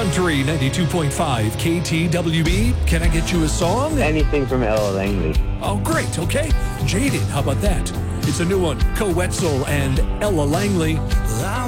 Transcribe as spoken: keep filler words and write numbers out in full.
Country ninety-two point five K T W B. Can I get you a song? Anything from Ella Langley. Oh, great. Okay. Jaded. How about that? It's a new one. Co Wetzel and Ella Langley.